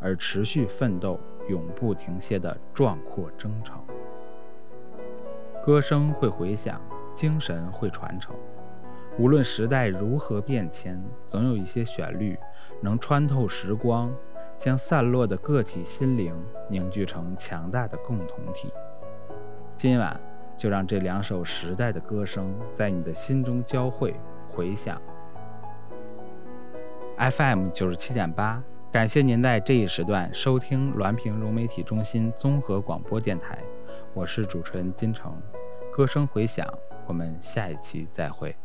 而持续奋斗，永不停歇的壮阔征程。歌声会回响，精神会传承。无论时代如何变迁，总有一些旋律能穿透时光，将散落的个体心灵凝聚成强大的共同体。今晚就让这2首时代的歌声在你的心中交汇回响。FM 97.8，感谢您在这一时段收听滦平融媒体中心综合广播电台，我是主持人金城。歌声回响，我们下一期再会。